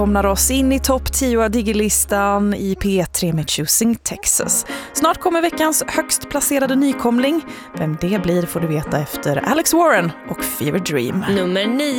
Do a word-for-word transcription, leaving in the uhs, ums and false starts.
Omnar oss in i topp tio av Diggy-listan i P tre med Choosing Texas. Snart kommer veckans högst placerade nykomling. Vem det blir får du veta efter Alex Warren och Fever Dream. Nummer nio.